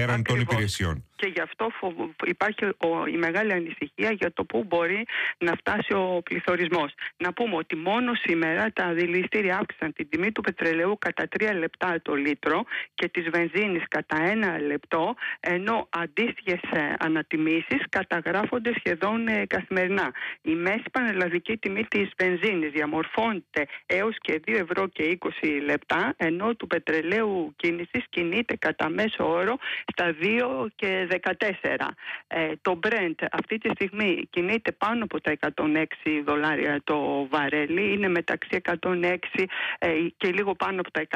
πέραν των υπηρεσιών. Και γι' αυτό υπάρχει η μεγάλη ανησυχία για το πού μπορεί να φτάσει ο πληθωρισμός. Να πούμε ότι μόνο σήμερα τα δηληστήρια αύξησαν την τιμή του πετρελαίου κατά 3 λεπτά το λίτρο και της βενζίνης κατά 1 λεπτό, ενώ αντίστοιχες ανατιμήσεις καταγράφονται σχεδόν καθημερινά. Η μέση πανελλαδική τιμή της βενζίνης διαμορφώνεται έως και 2 ευρώ και 20 λεπτά, ενώ του πετρελαίου κίνησης κινείται κατά μέσο όρο στα 2 και 14. Το Brent αυτή τη στιγμή κινείται πάνω από τα $106 το βαρέλι, είναι μεταξύ 106 και λίγο πάνω από τα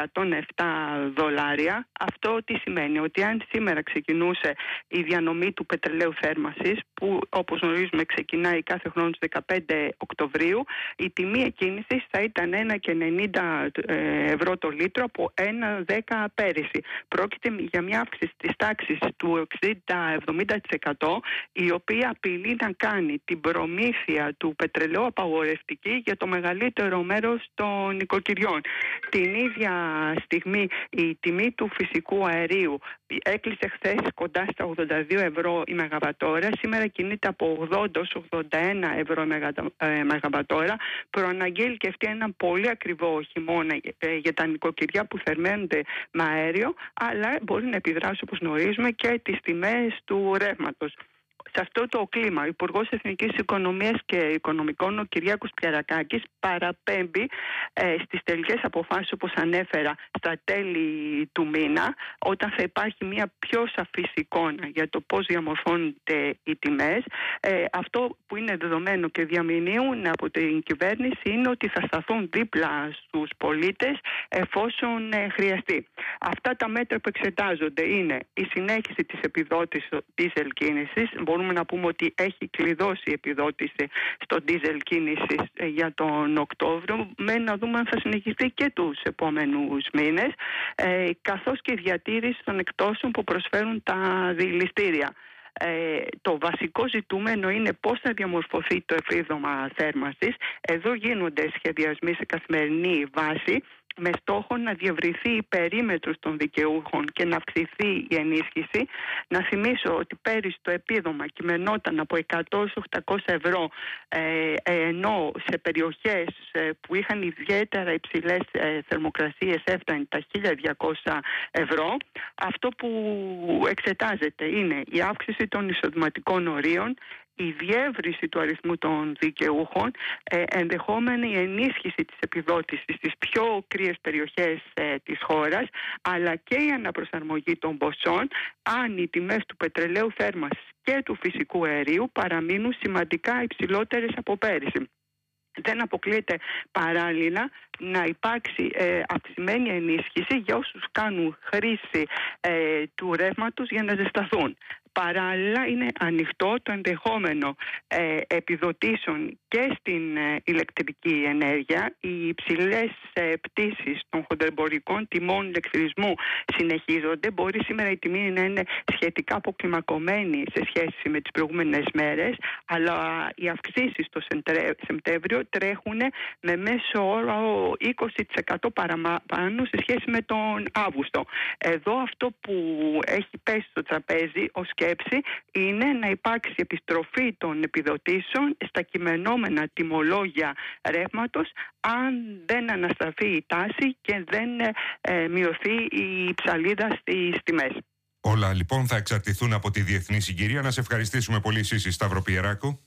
$107. Αυτό τι σημαίνει? Ότι αν σήμερα ξεκινούσε η διανομή του πετρελαίου θέρμανσης, που όπως γνωρίζουμε ξεκινάει κάθε χρόνο στις 15 Οκτωβρίου, η τιμή εκκίνησης θα ήταν 1,90 ευρώ το λίτρο από 1,10 πέρυσι. Πρόκειται για μια αύξηση της τάξης του 60-70%, η οποία απειλεί να κάνει την προμήθεια του πετρελαίου απαγορευτική για το μεγαλύτερο μέρος των νοικοκυριών. Την ίδια στιγμή η τιμή του φυσικού αερίου έκλεισε χθες κοντά στα 82 ευρώ η μεγαβατόρα. Σήμερα κινείται από 80 έως 81 ευρώ η μεγαβατόρα. Προαναγγείλει και αυτή ένα πολύ ακριβό χειμώνα για τα νοικοκυριά που θερμαίνονται με αέριο, αλλά μπορεί να επιδράσει, όπως γνωρίζουμε, και τις τιμές του ρεύματος. Σε αυτό το κλίμα, ο Υπουργός Εθνικής Οικονομίας και Οικονομικών, ο Κυριάκος Πιαρακάκης, παραπέμπει στις τελικές αποφάσεις, όπως ανέφερα, στα τέλη του μήνα, όταν θα υπάρχει μια πιο σαφής εικόνα για το πώς διαμορφώνονται οι τιμές. Αυτό που είναι δεδομένο και διαμηνύουν από την κυβέρνηση είναι ότι θα σταθούν δίπλα στους πολίτες εφόσον χρειαστεί. Αυτά τα μέτρα που εξετάζονται είναι η συνέχιση της επιδότησης diesel κίνησης. Μπορούμε να πούμε ότι έχει κλειδώσει η επιδότηση στο diesel κίνησης για τον Οκτώβριο, με να δούμε αν θα συνεχιστεί και τους επόμενους μήνες, καθώς και η διατήρηση των εκτόσεων που προσφέρουν τα δηληστήρια. Το βασικό ζητούμενο είναι πώς θα διαμορφωθεί το επίδομα θέρμανσης. Εδώ γίνονται σχεδιασμοί σε καθημερινή βάση, με στόχο να διευρυνθεί η περίμετρος των δικαιούχων και να αυξηθεί η ενίσχυση. Να θυμίσω ότι πέρυσι το επίδομα κειμενόταν από 100 έως 800 ευρώ, ενώ σε περιοχές που είχαν ιδιαίτερα υψηλές θερμοκρασίες έφτανε τα 1.200 ευρώ. Αυτό που εξετάζεται είναι η αύξηση των εισοδηματικών ορίων, η διεύρυνση του αριθμού των δικαιούχων, ενδεχόμενη ενίσχυση της επιδότησης στις πιο κρύες περιοχές της χώρας, αλλά και η αναπροσαρμογή των ποσών αν οι τιμές του πετρελαίου θέρμανσης και του φυσικού αερίου παραμείνουν σημαντικά υψηλότερες από πέρυσι. Δεν αποκλείεται παράλληλα να υπάρξει αυξημένη ενίσχυση για όσους κάνουν χρήση του ρεύματος για να ζεσταθούν. Παράλληλα είναι ανοιχτό το ενδεχόμενο επιδοτήσεων και στην ηλεκτρική ενέργεια. Οι υψηλές πτήσεις των χονδρεμπορικών τιμών ηλεκτρισμού συνεχίζονται. Μπορεί σήμερα η τιμή να είναι σχετικά αποκλιμακωμένη σε σχέση με τις προηγούμενες μέρες, αλλά οι αυξήσεις το Σεπτέμβριο τρέχουν με μέσο όρο 20% παραπάνω σε σχέση με τον Αύγουστο. Εδώ αυτό που έχει πέσει στο τραπέζι ως σκέψη είναι να υπάρξει επιστροφή των επιδοτήσεων στα κειμενόμενα τιμολόγια ρεύματος, αν δεν αναστραφεί η τάση και δεν μειωθεί η ψαλίδα στις τιμές. Όλα λοιπόν θα εξαρτηθούν από τη διεθνή συγκυρία. Να σε ευχαριστήσουμε πολύ, Σύση Σταυροπιεράκου.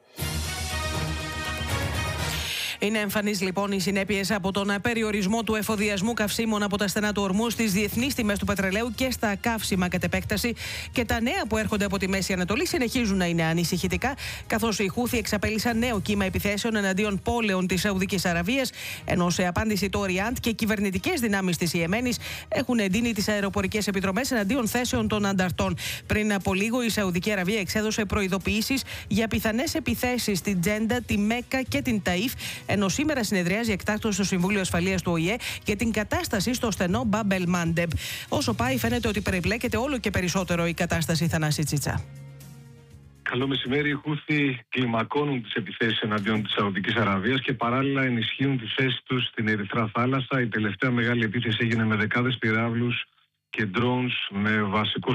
Είναι εμφανείς λοιπόν οι συνέπειες από τον περιορισμό του εφοδιασμού καυσίμων από τα στενά του ορμού στις διεθνείς τιμές του πετρελαίου και στα καύσιμα κατ' επέκταση, και τα νέα που έρχονται από τη Μέση Ανατολή συνεχίζουν να είναι ανησυχητικά, καθώς οι Χούθι εξαπέλυσαν νέο κύμα επιθέσεων εναντίον πόλεων της Σαουδικής Αραβίας, ενώ σε απάντηση το Οριάντ και κυβερνητικές δυνάμεις της Ιεμένης έχουν εντείνει τις αεροπορικές επιδρομές εναντίον θέσεων των ανταρτών. Πριν από λίγο η Σαουδική Αραβία εξέδωσε προειδοποιήσεις για πιθανές επιθέσεις στην Τζέντα, τη Μέκκα και την Ταΐφ, ενώ σήμερα συνεδριάζει εκτάκτως στο Συμβούλιο Ασφαλείας του ΟΗΕ για την κατάσταση στο στενό Μπάμπελ Μάντεμπ. Όσο πάει, φαίνεται ότι περιπλέκεται όλο και περισσότερο η κατάσταση, Θανάση Τσίτσα. Καλό μεσημέρι. Οι Χούθι κλιμακώνουν τις επιθέσεις εναντίον της Σαουδικής Αραβίας και παράλληλα ενισχύουν τη θέση τους στην Ερυθρά Θάλασσα. Η τελευταία μεγάλη επίθεση έγινε με δεκάδες πυράβλους και drones με βασικό